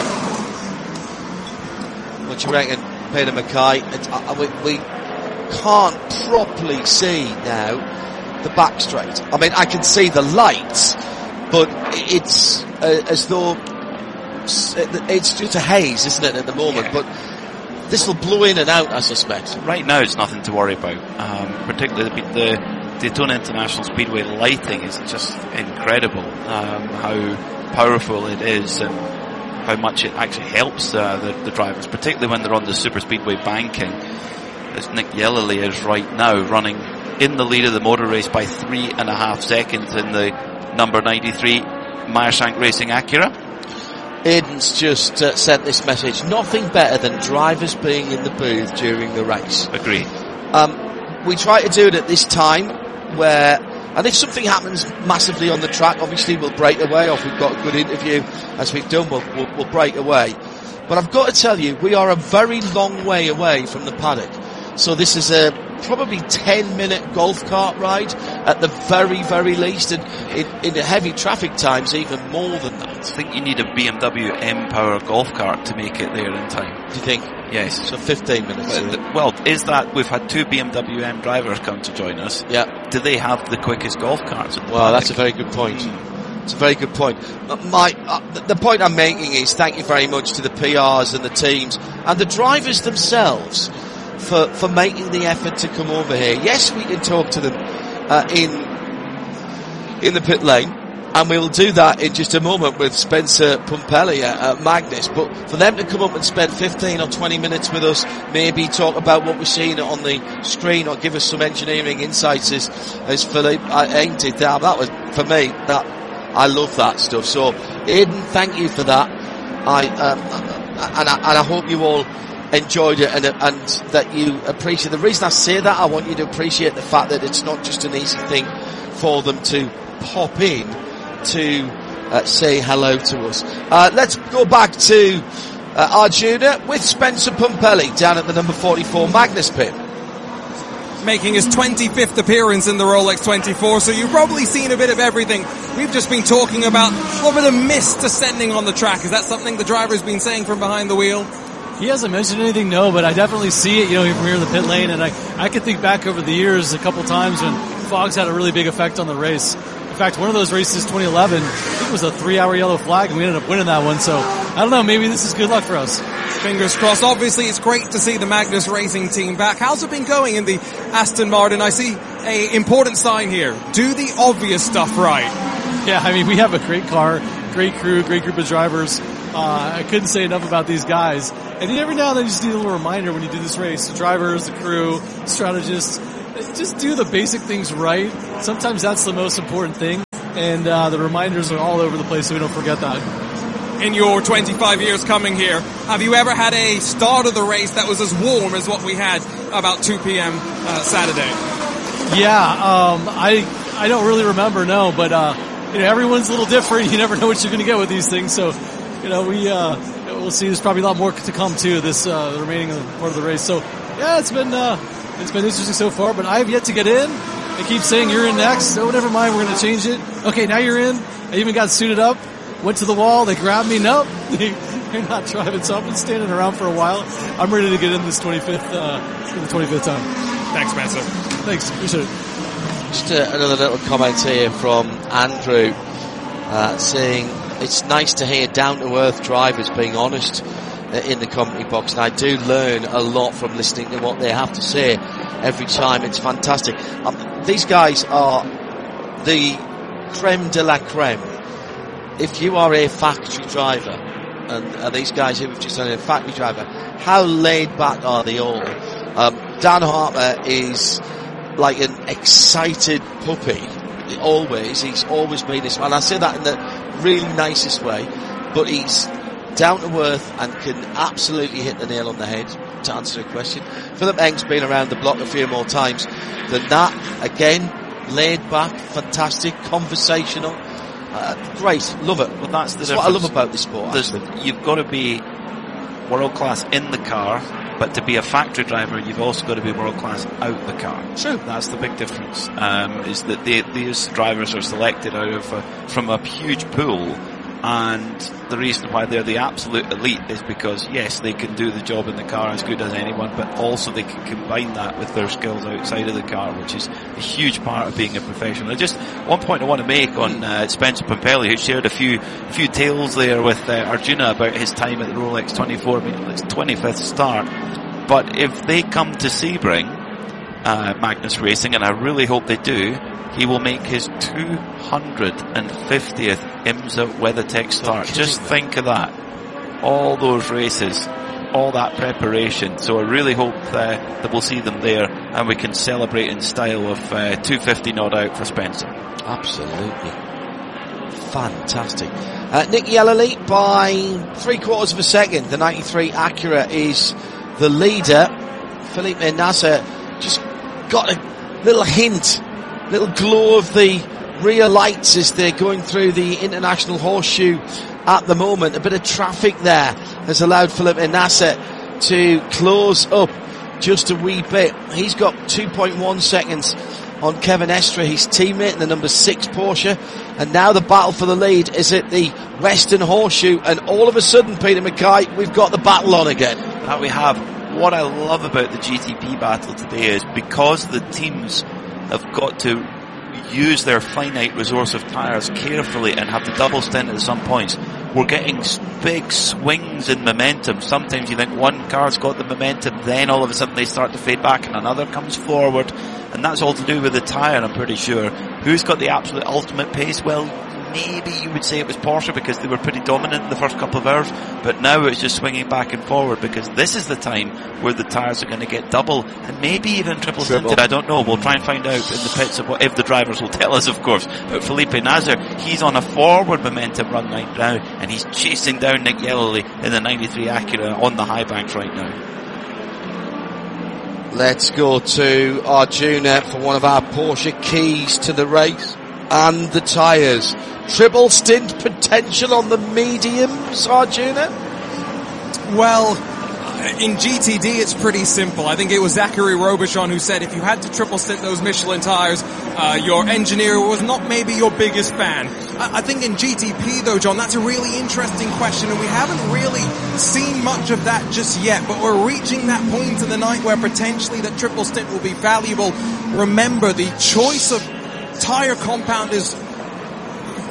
What do you reckon, Peter Mackay? It, uh, we, we can't properly see now the back straight. I mean, I can see the lights, but it's uh, as though it's just a haze, isn't it, at the moment? But this will blow in and out, I suspect. Right now, it's nothing to worry about. Um, particularly the, the Daytona International Speedway lighting is just incredible. Um, how powerful it is, and how much it actually helps uh, the, the drivers, particularly when they're on the super speedway banking. As Nick Yellowly is right now, running in the lead of the motor race by three and a half seconds in the number ninety-three Meyershank Racing Acura. Aiden's just uh, sent this message: nothing better than drivers being in the booth during the race. Agree. Um, we try to do it at this time where, and if something happens massively on the track, obviously we'll break away, or if we've got a good interview, as we've done, we'll, we'll, we'll break away. But I've got to tell you, we are a very long way away from the paddock. So this is a probably ten minute golf cart ride at the very, very least, and in, in the heavy traffic times even more than that. I think you need a B M W M Power golf cart to make it there in time. Do you think? Yes. So fifteen minutes. Well, well, is that, we've had two B M W M drivers come to join us. Yeah. Do they have the quickest golf carts? Well, that's a very good point. Mm. It's a very good point. My, uh, the point I'm making is thank you very much to the P Rs and the teams and the drivers themselves for, for making the effort to come over here. Yes, we can talk to them uh, in in the pit lane, and we will do that in just a moment with Spencer Pumpelly at, at Magnus. But for them to come up and spend fifteen or twenty minutes with us, maybe talk about what we're seeing on the screen, or give us some engineering insights, as, as Philippe Eng did. That, that was, for me, that I love that stuff. So, Aidan, thank you for that. I um, and I, and I hope you all enjoyed it, and and that you appreciate. The reason I say that, I want you to appreciate the fact that it's not just an easy thing for them to pop in to uh, say hello to us. Uh, let's go back to uh, Arjuna with Spencer Pumpelly down at the number forty-four Magnus pit, making his twenty-fifth appearance in the Rolex twenty-four, so you've probably seen a bit of everything. We've just been talking about a little bit of mist descending on the track. Is that something the driver's been saying from behind the wheel? He hasn't mentioned anything, no, but I definitely see it, you know, from here in the pit lane, and I, I can think back over the years a couple times when fog's had a really big effect on the race. In fact, one of those races, twenty eleven, I think it was a three-hour yellow flag, and we ended up winning that one, so I don't know, maybe this is good luck for us. Fingers crossed. Obviously, it's great to see the Magnus Racing team back. How's it been going in the Aston Martin? I see a important sign here. Do the obvious stuff right. Yeah, I mean, we have a great car, great crew, great group of drivers. Uh, I couldn't say enough about these guys. And every now and then you just need a little reminder when you do this race. The drivers, the crew, strategists, just do the basic things right. Sometimes that's the most important thing. And uh, the reminders are all over the place so we don't forget that. In your twenty-five years coming here, have you ever had a start of the race that was as warm as what we had about two p.m. Uh, Saturday? Yeah, um, I I don't really remember, no, but uh, you know, everyone's a little different. You never know what you're going to get with these things. So, you know, we uh, we'll see. There's probably a lot more to come too. This uh, the remaining part of the race. So, yeah, it's been uh, it's been interesting so far. But I have yet to get in. They keep saying you're in next. So never mind. We're going to change it. Okay, now you're in. I even got suited up. Went to the wall. They grabbed me. Nope. They're not driving. So I've been standing around for a while. I'm ready to get in this twenty-fifth uh, for the twenty-fifth time. Thanks, Master. Thanks. Appreciate it. Just uh, another little comment here from Andrew, uh, saying it's nice to hear down-to-earth drivers being honest uh, in the commentary box, and I do learn a lot from listening to what they have to say every time. It's fantastic. Um, these guys are the creme de la creme. If you are a factory driver, and, and these guys who have just done a factory driver, how laid back are they all? Um, Dan Harper is like an excited puppy. Always, he's always made this, and I say that in the really nicest way, but he's down to earth and can absolutely hit the nail on the head to answer a question. Philip Eng's been around the block a few more times than that. Again, laid back, fantastic, conversational. Uh, great, love it. Well, that's the that's what I love about this sport. You've got to be world class in the car, but to be a factory driver, you've also got to be world class out the car. True. That's the big difference. Um, is that they, these drivers are selected out of a, from a huge pool, and the reason why they're the absolute elite is because yes, they can do the job in the car as good as anyone, but also they can combine that with their skills outside of the car, which is a huge part of being a professional. And just one point I want to make on uh, Spencer Pumpelly, who shared a few few tales there with uh, Arjuna about his time at the Rolex twenty-four. I mean, it's twenty-fifth start, but if they come to Sebring, uh, Magnus Racing, and I really hope they do, he will make his two hundred fiftieth IMSA WeatherTech start. Just think of that. All those races, all that preparation. So I really hope uh, that we'll see them there and we can celebrate in style of uh, two fifty not out for Spencer. Absolutely. Fantastic. Uh, Nick Yellowly by three quarters of a second. The ninety-three Acura is the leader. Felipe Nasser just got a little hint, little glow of the rear lights as they're going through the International Horseshoe at the moment. A bit of traffic there has allowed Felipe Nasser to close up just a wee bit. He's got two point one seconds on Kevin Estre, his teammate in the number six Porsche, and now the battle for the lead is at the Western Horseshoe, and all of a sudden, Peter Mackay, we've got the battle on again. That we have. What I love about the G T P battle today is because the teams have got to use their finite resource of tyres carefully and have the double stint at some points, we're getting big swings in momentum. Sometimes you think one car's got the momentum, then all of a sudden they start to fade back and another comes forward, and that's all to do with the tyre, I'm pretty sure. Who's got the absolute ultimate pace? Well, maybe you would say it was Porsche because they were pretty dominant in the first couple of hours, but now it's just swinging back and forward because this is the time where the tyres are going to get double and maybe even triple tinted. I don't know. We'll try and find out in the pits of what, if the drivers will tell us, of course. But Felipe Nasser, he's on a forward momentum run right now, and he's chasing down Nick Yellowly in the ninety-three Acura on the high banks right now. Let's go to Arjuna for one of our Porsche keys to the race and the tyres. Triple stint potential on the mediums, Arjuna? Well, in G T D it's pretty simple. I think it was Zachary Robichon who said if you had to triple stint those Michelin tyres, uh, your engineer was not maybe your biggest fan. I, I think in G T P though, John, that's a really interesting question, and we haven't really seen much of that just yet, but we're reaching that point in the night where potentially that triple stint will be valuable. Remember, the choice of tyre compound is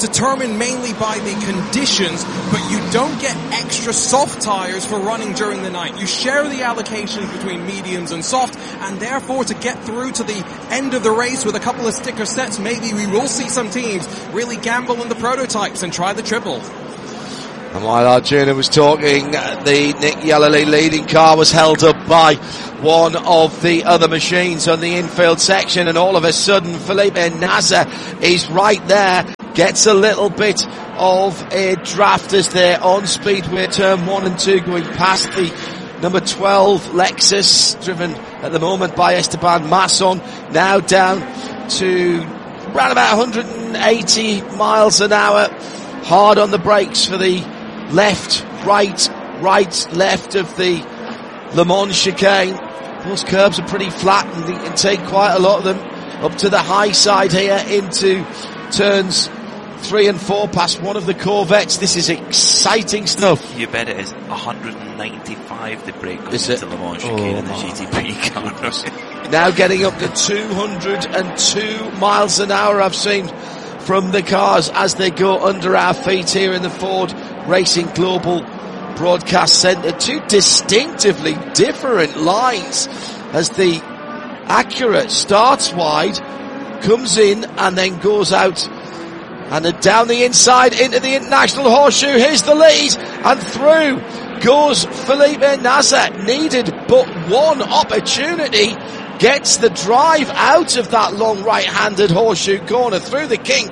determined mainly by the conditions, but you don't get extra soft tires for running during the night. You share the allocation between mediums and soft, and therefore to get through to the end of the race with a couple of sticker sets, maybe we will see some teams really gamble on the prototypes and try the triple. And while Arjuna was talking, the Nick Yellerly leading car was held up by one of the other machines on the infield section, and all of a sudden Felipe Nasr is right there, gets a little bit of a draft as they're on speed with turn one and two, going past the number twelve Lexus, driven at the moment by Esteban Masson, now down to around about one hundred eighty miles an hour, hard on the brakes for the left, right, right, left of the Le Mans chicane. Those curbs are pretty flat and you can take quite a lot of them up to the high side here into turns three and four past one of the Corvettes. This is exciting stuff. You bet it is. one hundred ninety-five the brake goes is into it? Le Mans chicane Oh, in the G T P car. Now getting up to two hundred two miles an hour I've seen from the cars as they go under our feet here in the Ford Racing Global Broadcast Centre. Two distinctively different lines as the Acura starts wide, comes in and then goes out and then down the inside into the International Horseshoe. Here's the lead and through goes Felipe Nasr. Needed but one opportunity. Gets the drive out of that long right-handed horseshoe corner through the kink.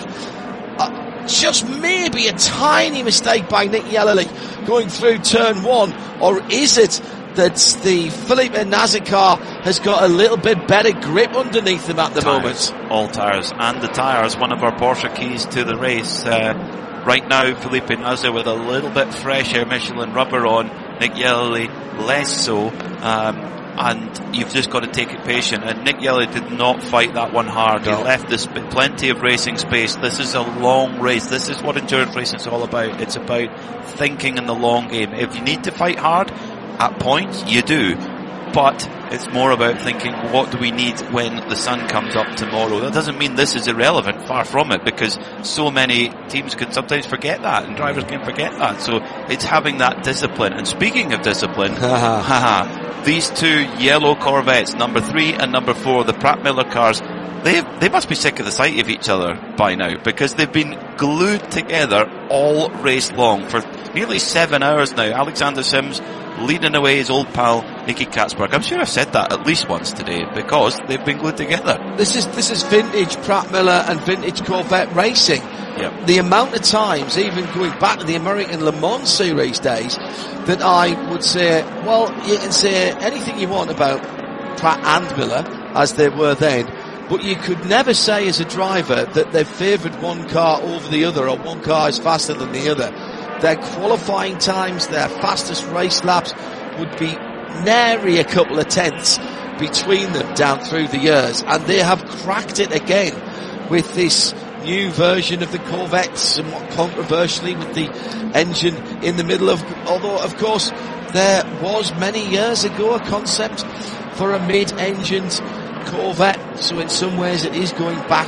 Uh, just maybe a tiny mistake by Nick Yellerly going through turn one, or is it that the Felipe Nasr car has got a little bit better grip underneath them at the tires, moment? All tires, and the tires, one of our Porsche keys to the race. Uh, right now, Felipe Nasr with a little bit fresher Michelin rubber on, Nick Yellerly less so. Um, and you've just got to take it patient, and Nick Yellerly did not fight that one hard. No. He left this plenty of racing space. This is a long race. This is what endurance racing is all about. It's about thinking in the long game. If you need to fight hard at points, you do, but it's more about thinking, what do we need when the sun comes up tomorrow? That doesn't mean this is irrelevant, far from it, because so many teams can sometimes forget that, and drivers can forget that. So it's having that discipline. And speaking of discipline, haha, these two yellow Corvettes, number three and number four, the Pratt Miller cars, they they must be sick of the sight of each other by now, because they've been glued together all race long for nearly seven hours now. Alexander Sims leading away his old pal Nicky Katzberg. I'm sure I've said that at least once today, because they've been glued together. This is this is vintage Pratt Miller and vintage Corvette racing. Yep. The amount of times, even going back to the American Le Mans Series days, that I would say, well, you can say anything you want about Pratt and Miller, as they were then, but you could never say as a driver that they've favoured one car over the other, or one car is faster than the other. Their qualifying times, their fastest race laps would be nary a couple of tenths between them down through the years, and they have cracked it again with this new version of the Corvette, somewhat controversially with the engine in the middle of, although of course there was many years ago a concept for a mid-engined Corvette, so in some ways it is going back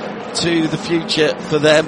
to the future for them.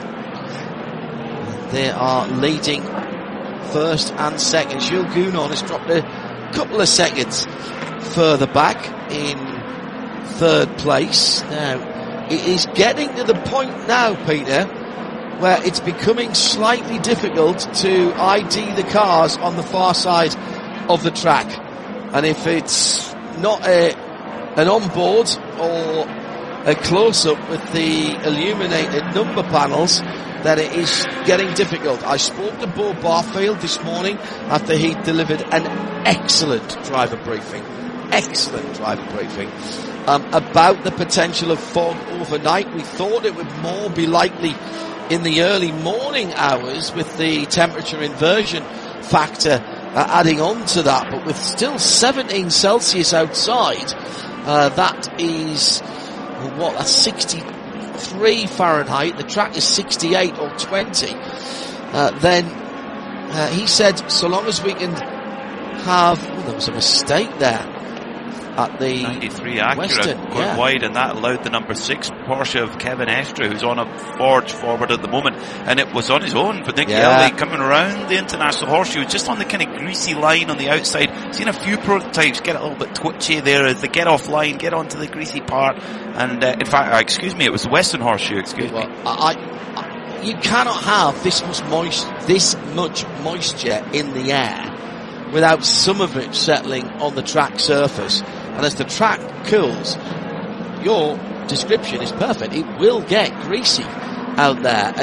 They are leading first and second. Jules Gounon has dropped a couple of seconds further back in third place. Now, it is getting to the point now, Peter, where it's becoming slightly difficult to I D the cars on the far side of the track. And if it's not a an onboard or a close-up with the illuminated number panels, then it is getting difficult. I spoke to Bo Barfield this morning after he delivered an excellent driver briefing. Excellent driver briefing. Um, about the potential of fog overnight. We thought it would more be likely in the early morning hours with the temperature inversion factor uh, adding on to that, but with still seventeen Celsius outside, uh, that is, what, that's sixty-three Fahrenheit, the track is sixty-eight or twenty, uh, then uh, he said so long as we can have, oh, there was a mistake there. at the ninety-three Acura Western, going yeah. wide, and that allowed the number six Porsche of Kevin Estre, who's on a forge forward at the moment, and it was on his own. But Nicky Yeah. Elvey coming around the International Horseshoe, just on the kind of greasy line on the outside. Seen a few prototypes get a little bit twitchy there as they get off line, get onto the greasy part. And uh, in fact, uh, excuse me, it was the Western Horseshoe. Excuse Well, me. I, I, you cannot have this much moist, this much moisture in the air without some of it settling on the track surface. And as the track cools, your description is perfect. It will get greasy out there.